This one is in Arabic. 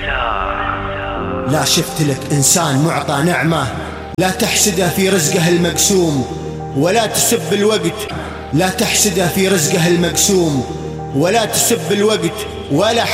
لا شفت لك إنسان معطى نعمة لا تحسده في رزقه المقسوم ولا تسب الوقت، لا تحسده في رزقه المقسوم ولا تسب الوقت ولا